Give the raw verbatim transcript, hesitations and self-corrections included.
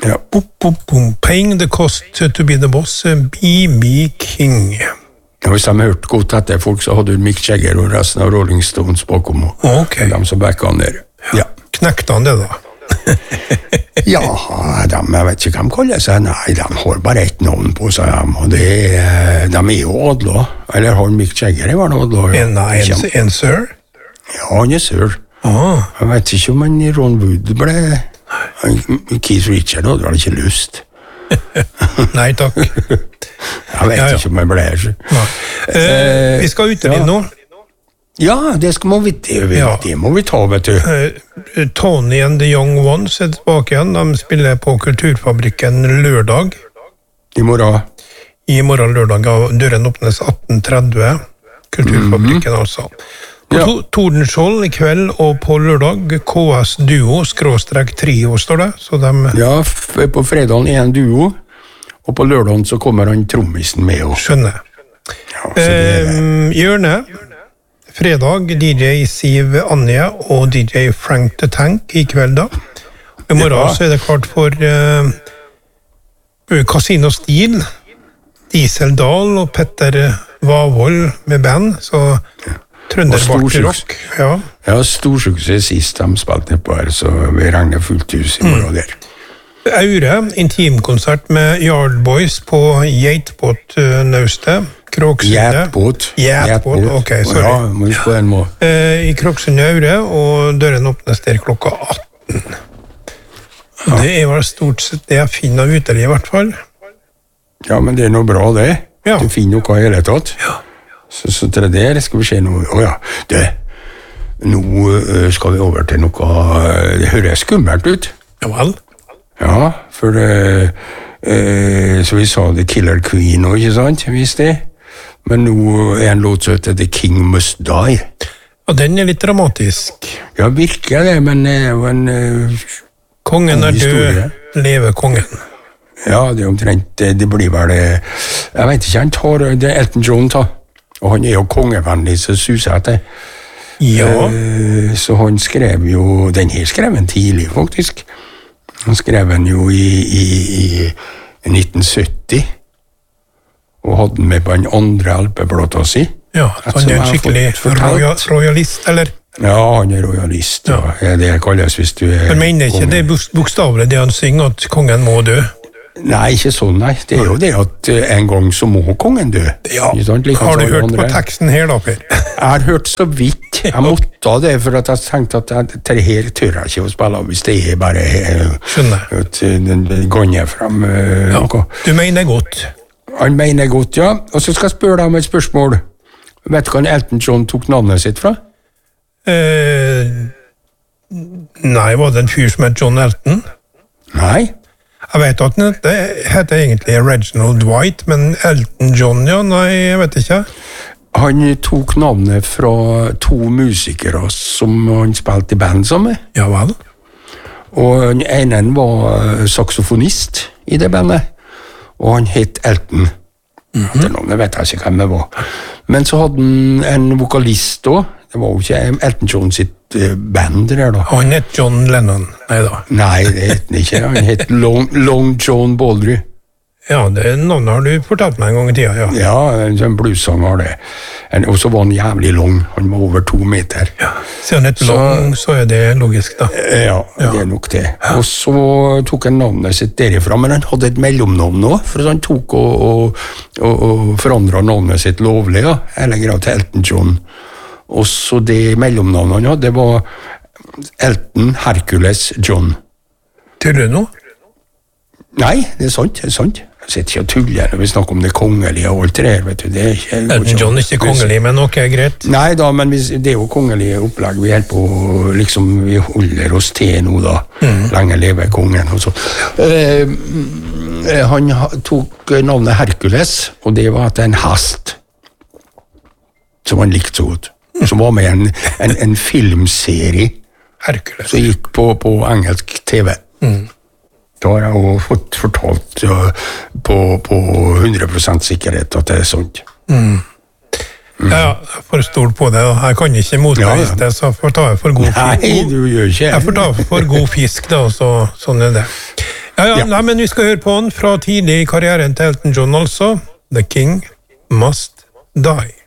Ja. Boop, boop, boom. Paying the cost to be the boss, B B King. Ja, hvis de hørte godt etter folk, så hadde du Mick Jagger og resten av Rolling Stones bakom, og Ok. de som backa han der. Ja. Knekte han det da? Ja, de, jeg vet ikke hva de kaller seg. Nei, de har bare ett navn på seg, de, og det er, de er jo adla. Eller har Mick Jagger var noe adla? Ja. En, nei, en, en sir? Ja, han er sør. Ah. Jeg vet ikke om han Ron Wood ble... Keith Richard hadde vel ikke lyst. Nei, takk. Jeg vet Ja, ja. ikke om jeg ble her. Ja. Eh, vi skal ut ja. nå. Ja, det, skal, må vi, det, Ja. det må vi ta, vet du. Eh, Tony and the Young Ones er tilbake igjen. De spiller på Kulturfabrikken lørdag. I morgen. I morgen lørdag, og døren åpnes atten tretti. Kulturfabrikken, altså. På Ja. to Tordenskjold i kveld og på lørdag, K S Duo, skråstrek trio, står det. Så de Ja, f- på fredagen er en duo, og på lørdagen så kommer han trommisen med oss. skjønner. Ja, så det er det. Eh, Hjørne. Fredag, D J Siv Anja og D J Frank the Tank i kveld da. I morgen Ja. så er det klart for eh, Casino Stil, Diesel Dahl og Petter Vavold med band, så Trønderbart storsuks- rock. Ja. Ja, storsuksess sist de spilte nedpå her, så vi regner fullt hus i morgen der. Aure, intimkonsert med Yardboys på Geitbåt-naustet, Kråksundet. Gjetbåt. Gjetbåt, ok, sorry. Ja, må huske på den må. Eh, I Kråksundet Aure, og døren åpnes der klokka atten. Det er vel stort sett det jeg finner av uteliv, i hvert fall. Ja, men det er noe bra, det. Ja. Du finner noe i hele tatt. Så, så til det der skal vi se noe. Åja, det. Nå øh, skal vi over til noe, øh, det høres skummelt ut. Ja vel? Ja, for øh, øh, så vi sa The Killer Queen nå, ikke sant? Visst det. Men nå er en låt som heter The King Must Die. Ja, den er litt dramatisk. Ja, virker det, men det er jo en... øh, Kongen God er historie. død, leve kongen. Ja, det er omtrent, det, det blir vel det. Jeg vet ikke, han tar det er Elton John, ta. Og han er jo kongevennlig, så suser jeg til. Ja, Eh, Så han skrev jo, den her skrev han tidlig, faktisk. Han skrev den jo i, i, i nitten sytti, og hadde den med på den andre L P-plata si. ja, så han er en Som jeg har skikkelig fått fortalt. roya, royalist, eller? Ja, han er royalist, ja. Ja, det kalles hvis du er Men mener ikke konge. det bok- bokstavelig det han synger, at kongen må dø? Nei, ikke sånn, nei. Det er jo det at eh, en gang så må kongen dø. Ikke sant? Like Har du som alle hørt på andre. teksten her da, Per? Jeg har hørt så vidt. Jeg måtte det, for at jeg tenkte at jeg- det her tør jeg ikke å spille hvis det er bare eh, Skjønner. at eh, den den ganger frem eh, noe. Du mener godt. Han mener godt, ja. Og så skal jeg spørre deg om et spørsmål. Vet du hva Elton John tok navnet sitt fra? Eh, nei, var det en fyr som het John Elton? Nei. Jeg vet at den heter, heter egentlig Reginald Dwight, men Elton John, ja, nei, jeg vet ikke. Han tok navnet fra to musikere som han spilte i band sammen med. Ja vel? Og den ene var eh, saksofonist i det bandet, og han het Elton. Etternavnet vet jeg ikke hvem det var. Men så hadde han en vokalist også. Det var jo ikke Elton John sitt eh, band det der da. Han het John Lennon. Nei da. Nei, det het han ikke. Han het Long, Long John Baldry. Ja, det navnet har du fortalt meg en gang i tida, ja. Ja, en sånn bluessanger det. En- Og så var han jævlig lang. Han var over to meter. ja. Siden han het Long, så er det logisk, da. Eh, Ja, det er nok det. Og så tok han navnet sitt derifra, men han hadde et mellomnavn også, for han tok og, og, og, og forandret navnet sitt lovlig, ja. Hele greia til Elton John. Og så det mellomnavnet han hadde, det var Elton Hercules John. Tuller du nå? Nei, det er sant, det er sant. Jeg sitter ikke og tuller når vi snakker om det kongelige og alt det der, vet du. Det er ikke, Elton John er ikke kongelig, men ok, greit. Nei da, men hvis, det er jo kongelige opplegg vi holder på, liksom, vi holder oss til nå da. Lenge leve kongen og så. Eh, eh, han ha- tok navnet Hercules, og det var etter en hest som han likte så godt. Som var med i en, en, en filmserie Hercules. som gikk på, på engelsk T V. Da har jeg jo fått fortalt ja, på, på hundre prosent sikkerhet at det er sant. Ja, ja, jeg får stole på det, da. Jeg kan ikke motbevise Ja, ja. det, så jeg får ta det for god Nei, fisk. du gjør ikke Jeg får ta det for god fisk, da, så sånn er det. Ja, ja, nei, men vi skal høre på den fra tidlig i karrieren til Elton John, altså. The King Must Die.